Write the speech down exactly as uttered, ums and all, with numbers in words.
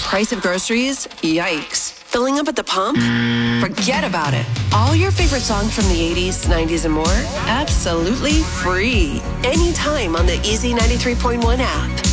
Price of groceries? Yikes. Filling up at the pump? Forget about it. All your favorite songs from the eighties, nineties, and more? Absolutely free. Anytime on the Easy ninety-three point one app.